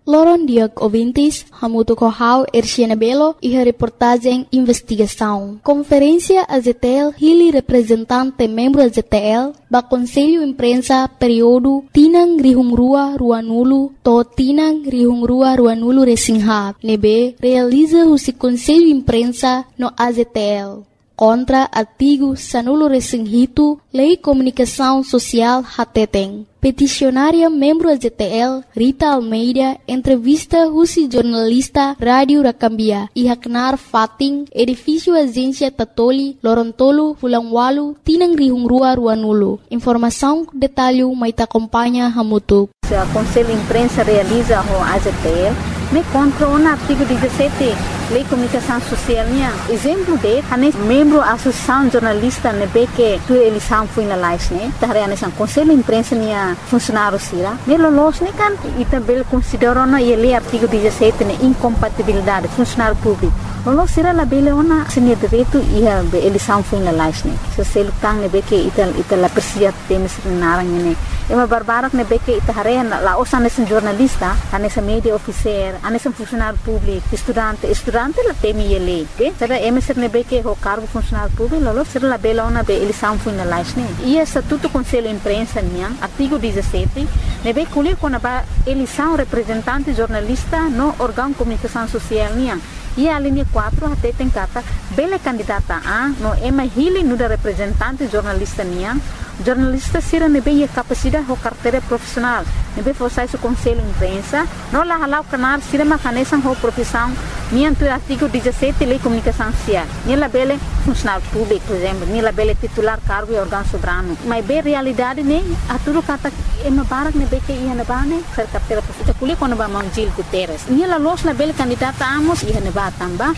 Loron Diag Ouvintes, Hamuto Kohau, Erciana Belo e a reportagem Investigação. Conferência AZTL, Hili representante membro AZTL, ba Conselho Imprensa período Tinang Rihungrua Ruanulu, to Tinang Rihungrua Ruanulu Resingha, nebe realiza o Conselho Imprensa no AZTL. Contra artigo Sanulo Resinghito, Lei Comunicação Social Hateteng. Peticionária membro AZTL, Rita Almeida, entrevista Rusi jornalista Rádio Rakambia, Ihaknar Fating, edifício Agência Tatoli, Lorontolo, Fulangwalu, Tinang Rihungrua Ruanulu. Informação, detalhe, mais acompanha Hamutu. O Conselho de Imprensa realiza o AZTL, me contra o artigo 17, Lei Comunicação Social. Exemplo de, membro da Associação Jornalista, que tu eleição foi na live, o Conselho de Imprensa funcionário sira, melolos kan e também considerou na lei artigo 17 incompatibilidade funcionário público. Lolos sira la bele ona senia direito e a eleição foi na live, se se lutang que ita la persia temes narang ne. É uma barbara que nebe que ita la osa nesse jornalista, nesse media officer, nesse funcionário público, estudante la temi ele, ok? Será emeser nebe que o cargo funcionário público, lolos sira la bele ona be eleição foi na live, E estatuto Conselho de Imprensa artigo 17, nebe que quando a eleição representante jornalista no órgão de comunicação social E a linha 4 até tem carta bela candidata a no ema hili no da representante jornalista jornalista sira nebe a capacidade ou carteira profissional nebe forçar o Conselho de Imprensa no la halau canar sira macanesan ou profissão tu artigo 17 Lei Comunicação Social la bela funcionário público por exemplo la bela titular cargo e órgão soberano mas bem realidade a tudo kata ema barak nebe que ia na bane ser carteira profissional kuli quando ba Gil Guterres la los la bela candidata amos ia na tamba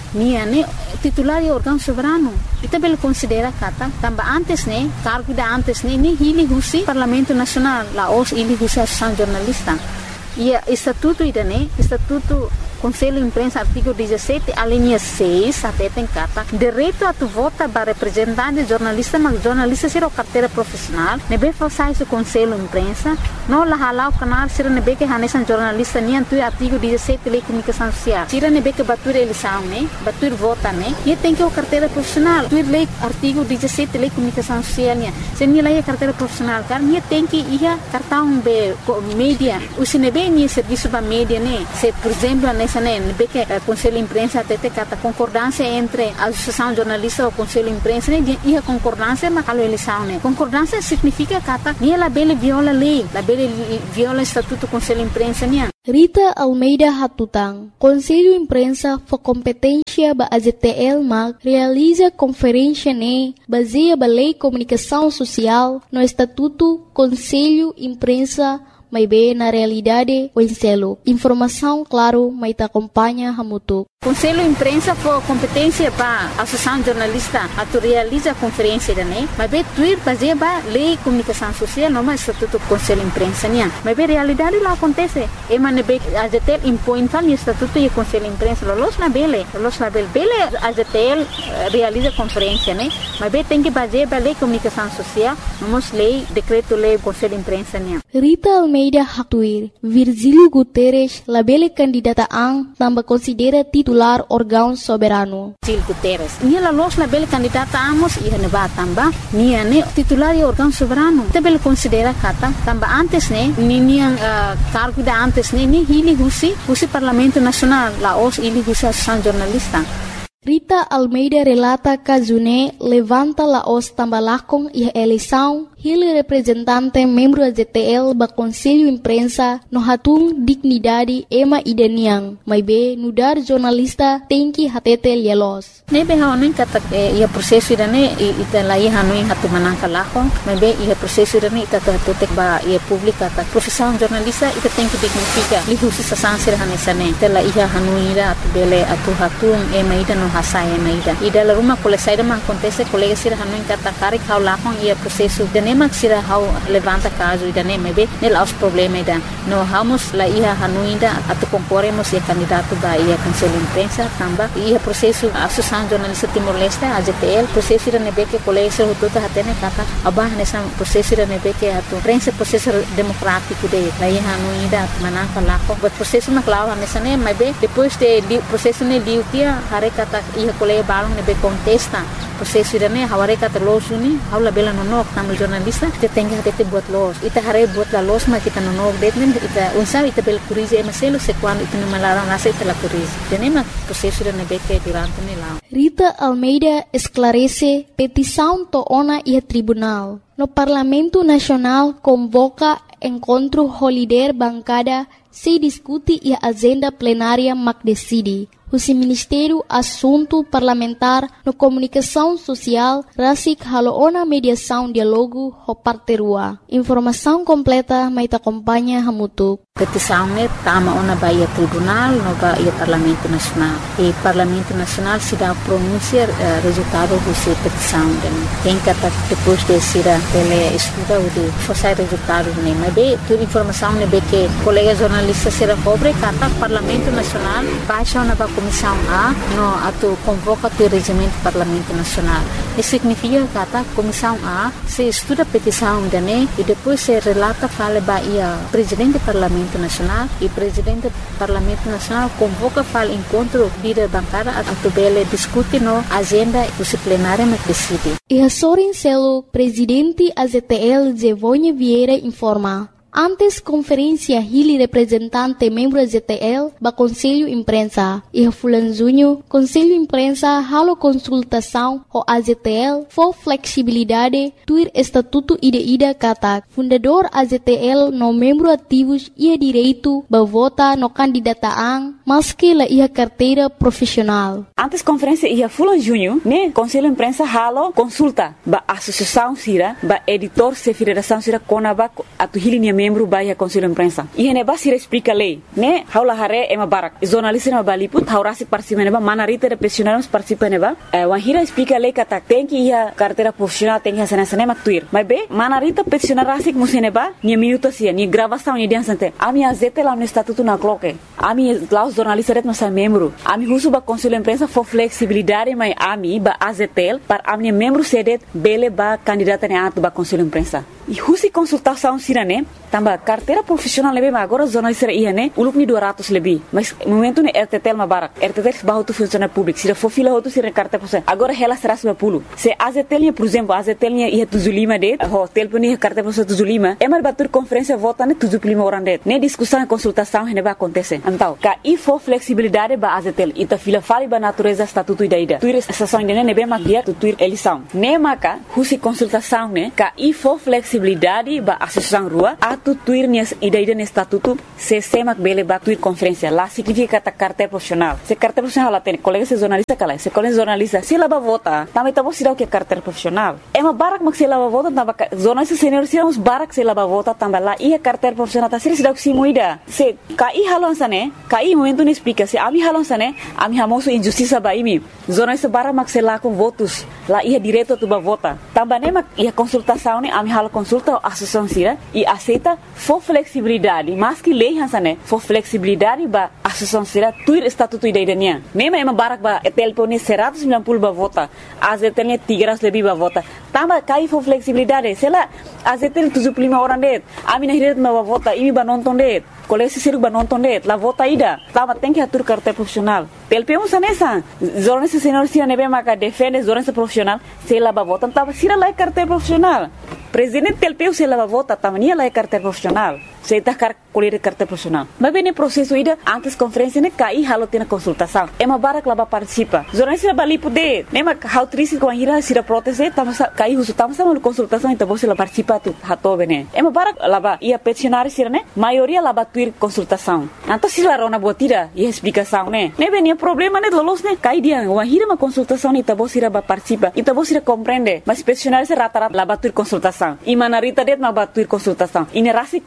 titular e órgão soberano ita bel considera kata tamba antes cargo da antes ni hili husi Parlamento Nacional la os hili husi Associação Jornalista e estatuto estatuto Conselho de Imprensa artigo 17 a linha 6 até tem carta direito a tu vota para representante jornalista mas jornalista será carteira profissional nebe forçar o Conselho de Imprensa não la halau canal será nebe que hanesan jornalista tu artigo 17 Lei Comunicação Social será nebe que batur eleição batur vota e tem que o carteira profissional tu lei artigo 17 Lei Comunicação Social se ni lei carteira profissional car ni tem que ia cartão be mídia o sinebe ni serviço ba mídia se por exemplo que o Conselho de Imprensa até tem concordância entre a Associação Jornalista e o Conselho de Imprensa e a concordância na eleição. Concordância significa que ela viola a lei, ela viola o Estatuto do Conselho de Imprensa. Rita Almeida Hatutang, Conselho de Imprensa for competência ba AZTL mag realiza conferência baseia ba Lei Comunicação Social no Estatuto Conselho de Imprensa mas bem na realidade o enselo. Informação, claro, mas te acompanha Hamutu. Conselho de Imprensa for competência para a Associação Jornalista a realiza a conferência mas bem tuir baseia ba Lei Comunicação Social não mais Estatuto do Conselho de Imprensa mas bem realidade lá acontece e mas bem a ZTL impõe tal Estatuto e Conselho de Imprensa los na bele a ZTL realiza conferência mas bem tem que baseia ba Lei Comunicação Social não lei decreto lei Conselho de Imprensa Rita Almeida Hatuir, Virgílio Guterres, la bele candidata também considera titular órgão soberano. Gil Guterres. La los la bele candidata amos e neba tamba, titular e órgão soberano. Também considera kata tamba antes cargo da antes ni hili husi Parlamento Nacional, la os hili husi Associação Jornalista. Rita Almeida relata que June levanta la os tambalakong e a eleição ele representante membro da ZTL ba Conselho de Imprensa no hatung dignidade ema ideniang mas be nudar jornalista tem que hatete lielos nebe haonin kata ia prosesso irane ita lai hanuin hatu manangka lako mas be ia prosesso irane ita tetek ba ia publika ta profissão jornalista ita tem que dignifica lihusi sasansir hanesane tela ia hanuira atu bele atu hatung ema ida no hasai ema ida la rumah kole saida man acontece colega sir hanuin kata kari kau lakong ia prosesso de nem que será how levanta caso ida nem mebe nel aos problema ida no vamos lá ia hanuinda atu concorremos e candidato ba ia conselho imprensa tamba ia processo associação jornalista Timor-Leste AZTL processo ida nebe que colégio tudo hatene kata abah nessa processo ida nebe que atu prensa processo democrático de lá ia hanuinda mana falar com o processo na clava nessa nem mebe depois de processo ne liu dia hare kata ia colégio balong nebe contesta processo ida ne hare kata losuni haula bela nonok tamu jornalista te tenga te buat los ita hare buat la los ma kita nonok detmen ita unsa ita bel curize maselo se quando ita no malaram nasa ita la curize tenema processo ida nebe que durante ne lá Rita Almeida esclarece petição toona e tribunal. No Parlamento Nacional convoca encontro holiday bancada se discute e a agenda plenária mac decide. O Ministério Assunto Parlamentar no Comunicação Social rasik haloona mediação diálogo ho parterua. Informação completa mai te acompanha hamutuk. Petição ne tama ona baia tribunal no baia Parlamento Nacional. E Parlamento Nacional se dá pronúncia resultado dessa petição. Tem que depois de ser ele estuda o de forçar resultado ne. Mas bem, toda informação ne be que colega jornalista será pobre kata Parlamento Nacional baixa na Comissão A no atu convoca o regimento do Parlamento Nacional. Isso significa que a Comissão A se estuda a petição da NE e depois se relata fala baia presidente do Parlamento Nacional e presidente do Parlamento Nacional convoca fala encontro de bancada a tubele discute no agenda disciplinária na decide. E a Sorin Celo, presidente AZTL Zevonha Vieira informa. Antes conferência Hili representante membro AZTL ba Conselho Imprensa e Fulan Junho Conselho Imprensa halo consultação ho AZTL for flexibilidade tuir estatuto ida katak fundador AZTL no membro ativos ia direito ba vota no candidataan maski la ia carteira profissional. Antes conferência ia Fulan Junho ne Conselho Imprensa halo consulta ba associação sira ba editor se federação sira konaba atu Hili membro baia Conselho Imprensa. E ne basira explica lei, né? Haula hare ema barak. Jornalista na baliput haurasi participa neba manarita de profissionais participa neba. Wahira explica lei kata tem que ia carteira profissional tem que sana sana maktuir. Mas be manarita profissional rasik museneba ni minuto sia ni gravação ni diansante. Ami azete lá no estatuto na cloque. Ami lá os jornalistas ret nossa membro. Ami husu ba Conselho Imprensa for flexibilidade mai ami ba azetel para ami membro sedet bele ba candidata ne atu ba Conselho Imprensa. E husi consultação sirane tamba carteira profissional lebe ma agora jornalista ia ne ulup ni 200 lebih mas momento ne RTTL ma barak RTTL bahu tu funcionário público sira for fila hotu sira carteira profissional agora ela será 10 se AZTL por exemplo AZTL ia tuzulima de hotel puni carteira profissional tuzulima é mar batur conferência vota ne tuzulima orang de ne discussão e consultação ne ba acontecer então ka e for flexibilidade ba AZTL ita fila fali ba natureza estatuto ida tuir estação ne be ma dia tuir eleição ne maka husi consultação ne ka e for flexibilidade ba associação rua atu tuir nias ida ne estatuto se semak bele ba tuir conferência lá significa ta carteira profissional se carteira profissional lá tem colega se jornalista kala se colega jornalista se lá ba vota também tá você o que carteira profissional é uma barak mak se lá ba vota tamba jornalista senior se uns barak se lá ba vota tamba lá e carteira profissional tá se o que moida se kai halon sane kai momento ne explica se ami halon sane ami hamoso injustiça ba imi jornalista barak mak se lá com votos lá ia direto tu ba vota tamba ne mak ia consultação ne ami halo consulta associação sira e aceita for flexibilidade mas que lei hansane for flexibilidade ba associação sira tuir estatuto idaiania nema ema barak ba telpone 190 ba vota azetene 300 lebih ba vota tamba kai for flexibilidade sela azetene 75 orang det ami nahiret ma ba vota imi ba nonton det colégio siruk ba nonton det la vota ida tamba tem que atur carteira profissional telpemo sanesa jornalista senior sira nebe maka defende jornalista profissional sela ba vota tamba sira la carteira profissional presidente telpeu se lava vota tamania la carteira profissional se tá colher carteira profissional mas bem processo ida antes conferência ne cai halo tina consultação é uma barak laba participa jornalista bali poder nema how triste com a ira sira proteste tama cai uso tama sama consultação então você la participa tu hato bene é uma barak laba ia peticionário sira ne maioria laba tuir consultação então se la rona botira e explicação ne bem problema ne lolos ne cai dia uma ira uma consultação ne então você ba participa então você compreende mas peticionário se rata laba tuir consultação e manarita det ma batuir consultação e nerasi contra lei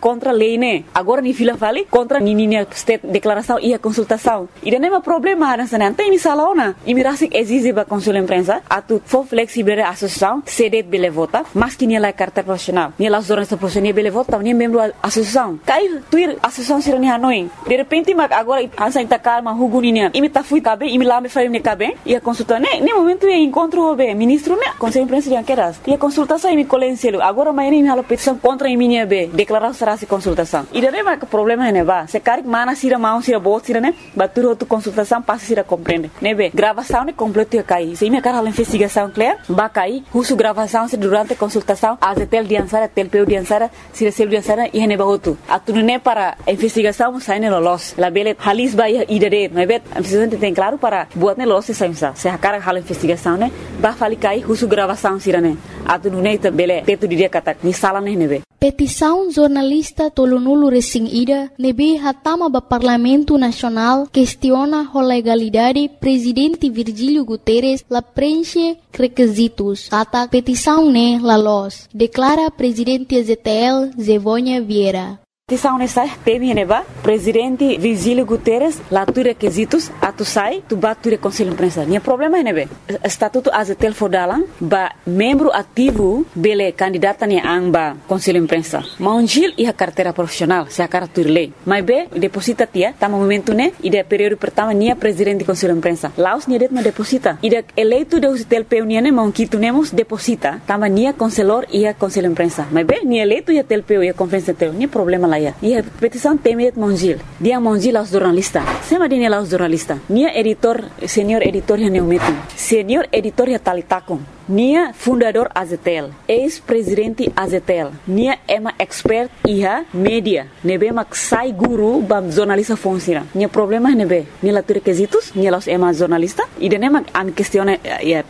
lei, né? Agora ni fila vale contra ni state declaração e a consultação. E não é problema nessa não tem ni salona. E me rasik exige ba conselho imprensa atu for flexible a associação cede bele vota, mas que ni la carta profissional. Ni la jornalista profissional bele vota, ni membro associação. Cai tuir associação sira ni Hanoi. De repente mag agora ansa inta calma huguninia. E me ta fui cabe, e me lá me faria ne cabe. E a consulta né, nem momento é encontro o ministro né, conselho imprensa de queras. E a consultação e me colenselo. Agora amanhã me hala petição contra minha be, declarar será se consultação. E daí vai que problema é né, ba. Se cari mana sira mão sira bot sira né, batur outra consultação passa sira compreende. Né be, gravação né completo ia cair. Se me cara a investigação clear, ba cair, uso gravação se durante a consultação, as tel diansara, tel peu diansara, sira sel diansara e ne ba outro. Atu né para a investigação sai ne los. La bele halis ba ia dare, né be, a investigação tem claro para buat ne los se saimsa. Se a cara hala investigação né, ba fali cair, uso gravação sira né. Atu né bele teto dia kata ni sala ne nebe. Petição jornalista Tolunulu Resing Ida nebe hatama ba Parlamento Nacional questiona a legalidade presidente Virgílio Guterres la preenche requisitos. Kata petição ne la los, declara presidente ZTL Zevônia Vieira. Petição nessa teme neba presidente Virgílio Guterres lá tu requisitos atu sai tu batu conselho imprensa. Nia problema é nebe estatuto azetel fodalan ba membro ativo bele candidata ni amba conselho imprensa. Maungil e a carteira profissional se a cara tu lei. Mas be deposita tia tá momento né e de período pertama nia presidente conselho imprensa. Laos nia det ma deposita. E de eleito de azetel peunia ne monquito nemos deposita tama nia conselor e a conselho imprensa. Mas be nia eleito e a tel peu e a conferência teu. Nia problema lá. E a petição temet Mongil. Dia Mongil aos jornalista. Sema dia aos jornalista. Nia editor, senior editor ya neumetum. Senior editor ya talitakum. Nia fundador Azetel. Ex-presidente Azetel. Nia ema expert iha media. Nebe mak sai guru bam jornalista fonsira. Nia problema nebe. Nia la requisitos. Nia los ema jornalista. E de nema am questione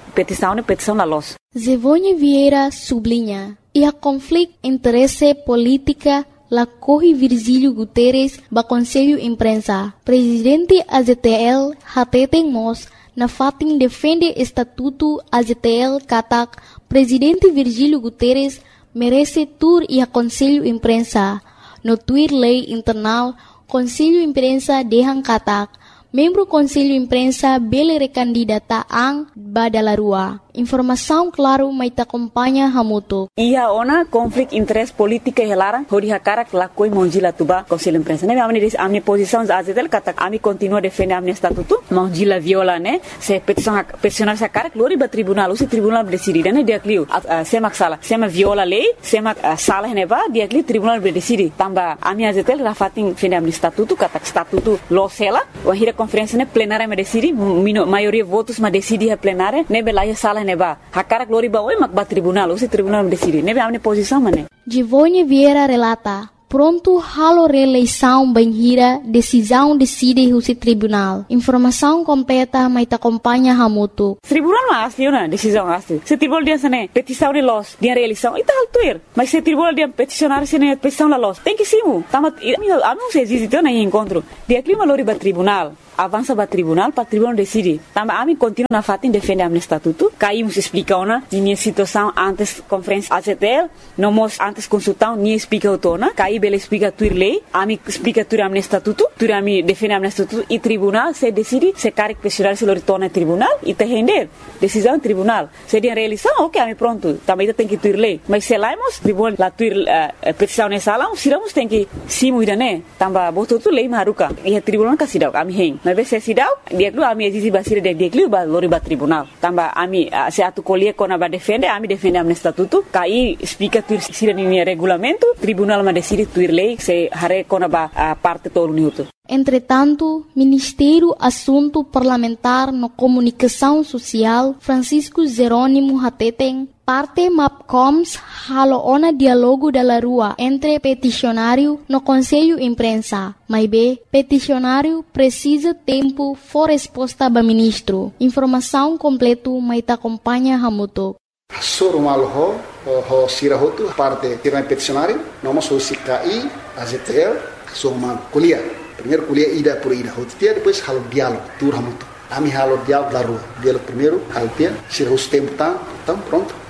petição la los. Zevônia Vieira sublinha. E a conflito interesse política la corre Virgílio Guterres ba Conselho Imprensa. Presidente AZTL hateten mos na fatin defende estatuto AZTL katak Presidente Virgílio Guterres merece tur e a Conselho Imprensa. No tuir lei internal Conselho Imprensa dehang katak membro Conselho Imprensa bele recandidata ang badalarua. Informação claro mai ta acompanha hamuto. Ia ona conflito interesse política helara hori hakara la koi Mongila tuba Conselho Imprensa. Ne amni posição azetel kata ami continua defender amni estatuto. Mongila viola ne se peticionar sa cara glori ba tribunal, o tribunal decide ne dia clio. Semak sala, sema viola lei, sema sala ne ba dia clio tribunal decide. Tamba ami azetel rafatin defender amni estatuto kata estatuto losela, o hira conferência ne plenária me decide, maioria votos ma decide a plenária, ne belaya sala neba. Hakara glori ba oi mak ba tribunal, o tribunal me decide. Nebe amne posição mané. Zevônia Vieira relata. Pronto halo reeleição banhira, decisão decide o tribunal. Informação completa mai ta acompanha hamuto. Tribunal mas na decisão asli. Se tribunal dia sene petição de los, dia reeleição, ita altuir. Mas se tribunal dia peticionar sene petição la los, tem que simu. Tama amo se existe na encontro. Dia clima lori ba tribunal. Avança para tribunal decide. Tamba ami continua na fatin defende am estatuto. Caímos explica ona minha situação antes conferência AZTL, nomos antes consultão ni explica otona. Caí bele explica tuir lei, ami explica tuir am estatuto, tuir ami defende am estatuto e tribunal se decide se caric pessoal se retorna tribunal e te render decisão tribunal. Se dia reeleição, ok, ami pronto. Também tem que tuir lei. Mas se laimos tribunal la tuir petição nessa sala, siramos tem que simu idane. Tamba boto tu lei maruka. E a tribunal kasidau ami hen. Mas se sidau dia klu ami exige basir dia klu ba lori ba tribunal tamba ami se atu colher kona ba defende am estatuto kai explica tu sira ni regulamento tribunal ma decide tuir lei se hare kona ba parte todo minuto. Entretanto, Ministério Assunto Parlamentar no Comunicação Social Francisco Jerônimo Hateten parte MAPCOMS haloona diálogo da rua entre peticionário no Conselho Imprensa. Mas B, peticionário precisa tempo for resposta ba ministro. Informação completo mai ta acompanha hamuto. Soro malho ho sirahotu parte tirna peticionário, nomos o CKI, AZTL, soma kuliah. Primeiro kuliah ida por ida, hotia depois halo diálogo, tur hamuto. Ami halo diálogo da rua. Diálogo primeiro, halo dia, se o tempo tá, então pronto.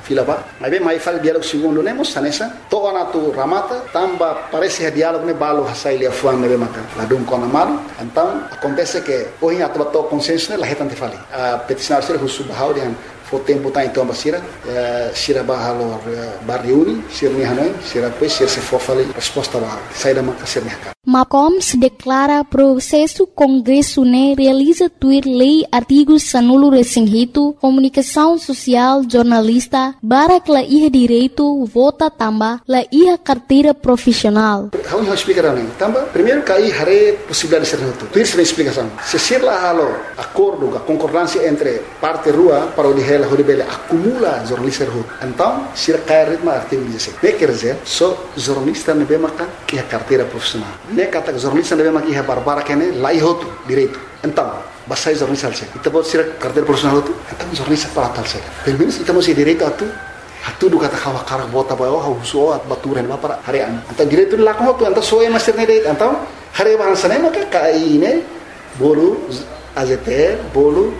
fila ba. Mas bem, mais fala diálogo segundo nemos sanesa. Toa na tu ramata, tamba parece que diálogo ne balo hasai le fuan ne maka. La dum kona malu. Então acontece que hoje a tua consciência la retante fali. A peticionar ser o subhau de foi tempo tá então basira sira bahalo barriuni sira ni hanoi sira pois sira se for falei resposta ba saída maka ser mercado. MACOMS declara processo Congresso ne realiza tuir lei artigos sanulo resinghito comunicação social jornalista barak la iha direito vota tamba la iha carteira profissional. Vamos explicar né tamba primeiro cai hare possibilidade de ser noto tuir sem explicação se ser la halo acordo a concordância entre parte rua para o de Horibele acumula jornalista rua então se cai ritmo artigo 16 né quer dizer só jornalista ne bem marca que a carteira profissional ne kata jornalista ne bem marca que barbara que ne lá ihoto direito então basta jornalista se então pode ser carteira profissional tu então jornalista para tal se pelo menos então se direito a tu do kata kawa karak bota bawa hauso at baturen ba para harian então direito lá com tu então só é master ne direito então hari bahasa ne maka kai ne bolu AZT bolu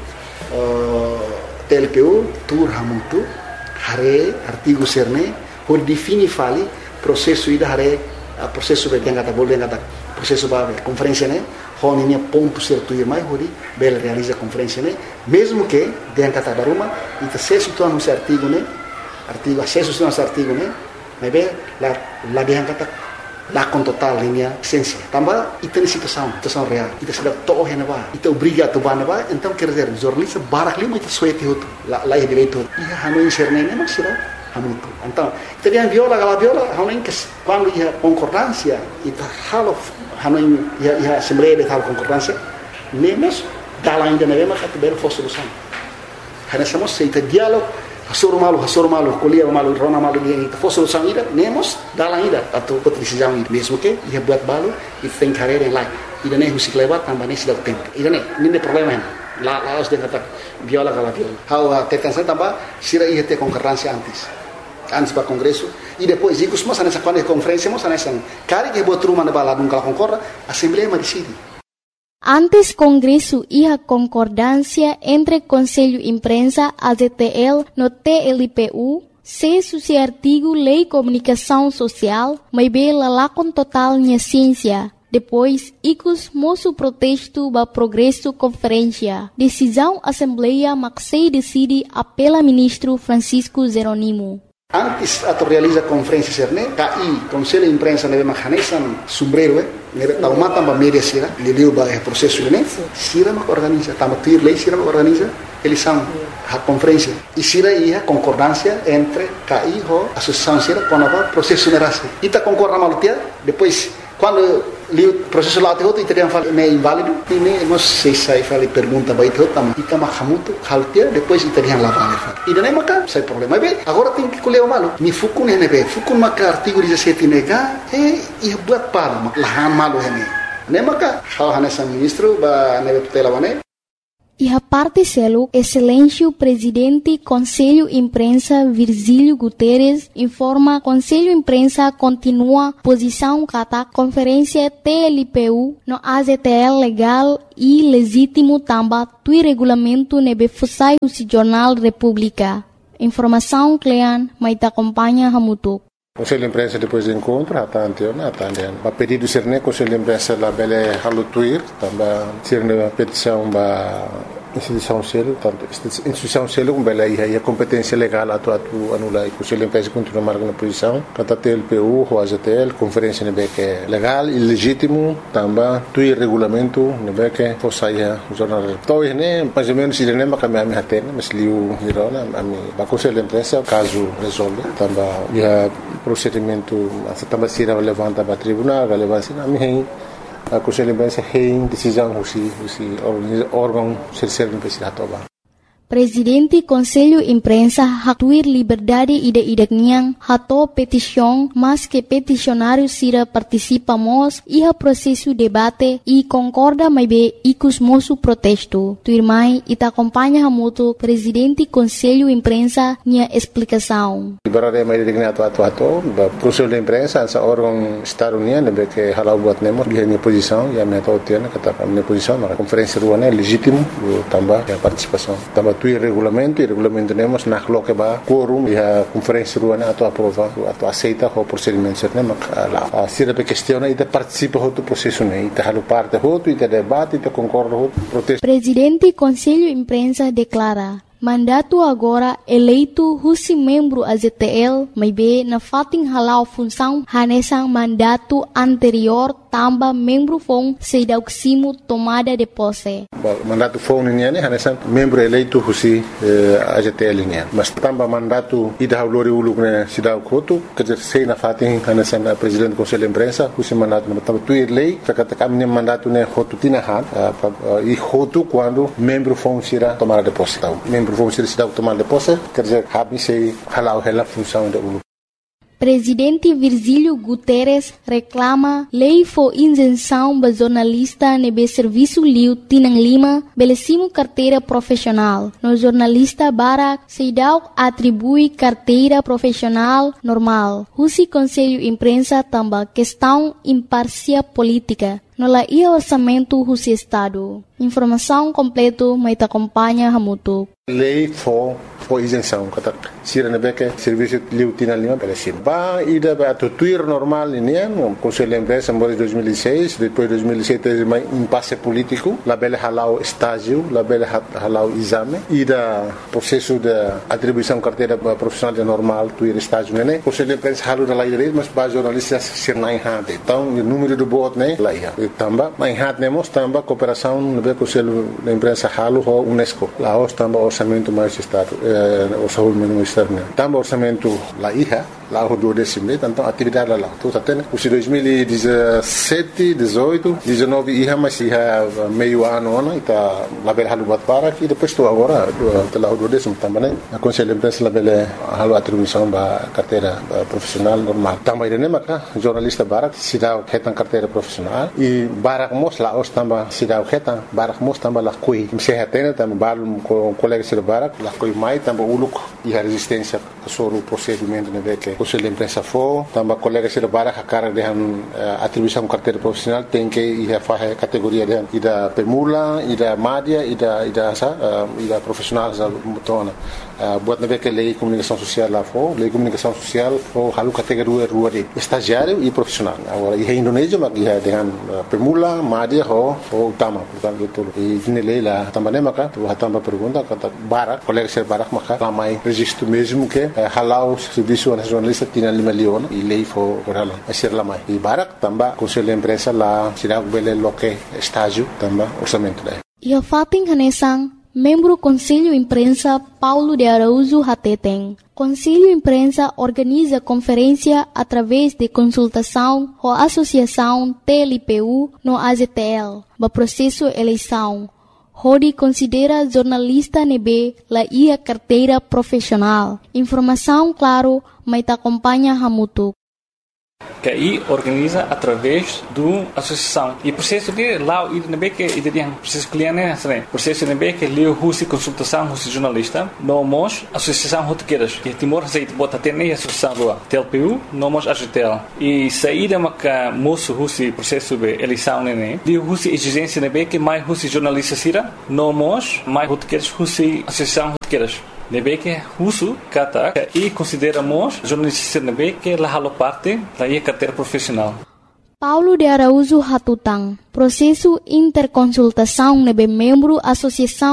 TLPU tur hamutu hare artigo serne por defini fali processo ida hare processo be tengata bolde ngata processo ba conferência né honinha ponto certo e mais hori bel realiza conferência né mesmo que dengata daruma ita acesso tu no artigo né artigo acesso no artigo né mas be la dengata lá com total linha essência também ita situação real ita sudah toh henaba ita obriga tu banaba então quer dizer jornalista barak lima ita suete hotu lá direito ia hanoi serne ne maksira hamutu então ita dia viola hanoi que quando ia concordância ita halo hanoi ia assembleia de tal concordância nemos dalam ainda neve maka tu belo for solução hanasamos ita diálogo hasur malu kuliah malu rona malu dia itu for solução ida nemos dalam ida atau decisão ida mesmo que ia buat balu itu tem carreira em lá ida nem musik lewat tambah nem sudah tempo ida nem problema lá harus dia kata viola how tetansa tambah sira ia ter concorrência antes para congresso e depois icos mas nessa quando conferência mas nessa cari que buat rumah na bala nunca concorda assembleia mas decide. Antes Congresso iha concordância entre Conselho Imprensa AZTL no TLPU, se suci artigo Lei Comunicação Social, mas bela lá com total minha ciência. Depois, icos moço protesto ba progresso conferência. Decisão Assembleia Maxei decide apela ministro Francisco Zeronimo. Antes atau realiza conferência serne, KI Conselho de Imprensa neve mahanesan sombrero neve tauma tamba media sira, liliu ba processo ne, sira mak organiza, tamba tuir lei sira mak organiza, eles são a conferência e sira ia concordância entre KI ho associação sira com a processo nerase. Ita concorda malutia, depois quando o processo lá tem teriam falado é inválido e nem nós sei fale pergunta vai ter também ita mahamuto haltia depois teriam lá vale e daí maka sai problema bem agora tem que colher o malo ni fukun nebe fukun maka artigo 17 nega e buat palo lahan malo hene nem maka hal hanesa ministro ba nebe tutela bane. E a parte selo, excelência presidente Conselho Imprensa Virgílio Guterres informa Conselho Imprensa continua posição kata conferência TLPU no AZTL legal e legítimo tamba tui regulamento nebe fusai o Jornal República. Informação Clean, mas acompanha Hamutuk. Conselho de Imprensa depois do encontro, a pedido de Serne, Conselho de Imprensa lá bele halutuir, também Serne a petição da instituição selo, tanto instituição selo como bele aí a competência legal atu anula e Conselho de Imprensa continua marcando posição, kata TLPU, o AZTL, conferência nebe que legal e legítimo, também tui regulamento nebe que fosaia jornal. Então né, mais ou menos Serne makami ami hatena, mas liu hirona ami ba Conselho de Imprensa caso resolve, também ia procedimento também se levanta para tribunal, relevância na minha a Conselho de Imprensa tem decisão o órgão serve para toba. Presidente Conselho Imprensa hatuir liberdade ide-idekniang hato petição, mas que peticionário sira participamos iha processo debate e concorda mais be icus moço protesto. Tuirmai ita acompanha hamuto Presidente Conselho Imprensa nia explicação. Liberdade mais idekniang hato Conselho de Imprensa essa órgão estado-união nebe que halau buat nemo dia minha posição e a minha tautiana kata minha posição na conferência ruana legítimo também a participação também tuir regulamento, e regulamento temos na coloca ba quórum e a conferência ruana ato aprova, ato aceita o procedimento certo, lá. Se a questão e participa do processo, e halo parte e debate, e concorda protesto. Presidente Conselho Imprensa declara mandato agora eleito husi membro AZTL, mas be na fating halau função hanesang mandato anterior tamba membro fong sedauksimo tomada de posse. Mandato fong niane hanesang membro eleito husi AZTL niane. Mas tamba mandato ida haulori uluk ne sidau kotu kejer sei na fating hanesang presidente Conselho Imprensa husi mandato tamba tuir lei kakata kami mandato ne hotu tinahan e hotu quando membro fong sira tomada de posse. Vamos ser tomar de posse, quer dizer, se halau a função da ULU. Presidente Virgílio Guterres reclama lei for isenção ba jornalista nebe serviço liu Tinang Lima belecimo carteira profissional. No jornalista Barak Seidau atribui carteira profissional normal. Husi Conselho Imprensa tamba questão imparcial política. No la ia orçamento Husi Estado. Informação completo mais acompanha Hamutu. Lei for isenção, kata sira na beke serviço liu Tinang Lima belecim. Ba ida ba tuir normal ini o Conselho Imprensa em 2006, depois 2007 teve um impasse político, la bele halau estágio, la bele halau exame, ida processo de atribuição carteira profissional de normal tuir estágio né. Conselho Imprensa halu da lei direito, mas ba jornalistas sir na enhate. Então o número do voto né lá ia. Tamba, mas enhate nemos tamba cooperação no be Conselho Imprensa halu ho UNESCO. Lá os tamba orçamento mais estado, orçamento externo. Tamba orçamento lá ia. Lá o 12º, então atividade lá. Então até os 2017, 18, 19 ia mas ia meio ano está lá bela halu bat para e depois estou agora lá o 12º também a Conselho Imprensa lá bela halu atribuição ba carteira profissional normal. Também né maca jornalista Barak se dá retan carteira profissional e Barak mos lá os tamba se dá retan Barak mos tamba lá coi se retena também bal com colega de Barak lá coi mai tamba uluk e a resistência sobre o procedimento né que Conselho Imprensa for, também colegas de Barak a cara de atribuição carteira profissional tem que ir a fazer categoria de ida pemula, ida média, ida profissional já mutona. Buat nabe que lei comunicação social lá for, lei comunicação social for halu categoria rua de estagiário e profissional. Agora e Indonésia mas ia dengan pemula, média ho utama, portanto tudo. E ini lei lá também maka tu também pergunta kata Barak, colegas de Barak maka ramai registro mesmo que halau serviço nacionalista Tinang Lima Leon e lei for halau asir lamai. E Barak também Conselho Imprensa lá sirag bele loke estágio também orçamento daí. Ia fating hanesang membro Conselho Imprensa Paulo de Araújo Hateteng. Conselho Imprensa organiza conferência através de consultação com a Associação TLPU no AZTL, no processo eleição. Hodi considera jornalista nebe la ia carteira profissional. Informação claro, mas acompanha Hamutu. Que aí organiza através do associação e processo de lá e também que tem processo cliente né processo também que leu husi consultação husi jornalista nomos associação rotequeiras que Timor aceita bota ter nem associação rua TLPU nomos AZTL e saída maca moço husi processo de eleição né de husi exigência também que mais husi jornalista sira nomos mais rotequeiras husi associação rotequeiras nebe que uso kata e consideramos jornalista nebe que la halo parte da ia carteira profissional. Paulo de Araújo Hatutang, processo interconsultação nebe membro associação